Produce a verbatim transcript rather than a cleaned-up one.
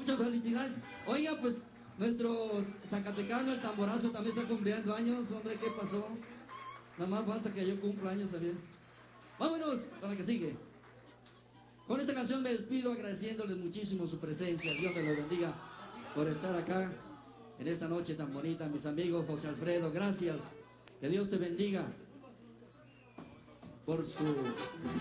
Muchas felicidades. Oiga, pues nuestro zacatecano, el tamborazo, también está cumpliendo años. Hombre, ¿qué pasó? Nada más falta que yo cumpla años también. Vámonos para que sigue. Con esta canción me despido agradeciéndoles muchísimo su presencia. Dios me lo bendiga por estar acá en esta noche tan bonita. Mis amigos, José Alfredo, gracias. Que Dios te bendiga por su